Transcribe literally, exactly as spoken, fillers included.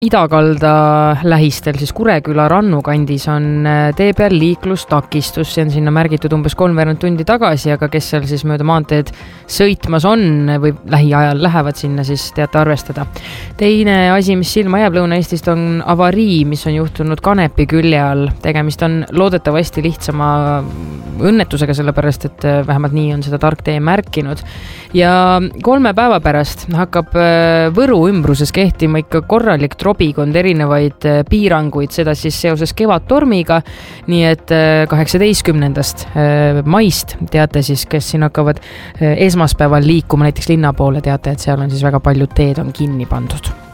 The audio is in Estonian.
Idakalda lähistel, siis Kureküla rannukandis on tee peal liiklustakistus, see on sinna märgitud umbes kolmveerand tundi tagasi, aga kes seal siis mööda maanteed sõitmas on või lähiajal lähevad sinna, siis teate arvestada. Teine asi, mis silma jääb Lõuna-Eestist, on avarii, mis on juhtunud Kanepi külje all. Tegemist on loodetavasti lihtsama õnnetusega, sellepärast, et vähemalt nii on seda tark tee märkinud. Ja kolme päeva pärast hakkab Võru ümbruses kehtima ikka korralik trobikond erinevaid piiranguid, seda siis seoses kevadtormiga, nii et kaheksateistkümnendast maist teate siis, kes siin hakkavad esmaspäeval liikuma näiteks linna poole, teate, et seal on siis väga paljud teed on kinni pandud.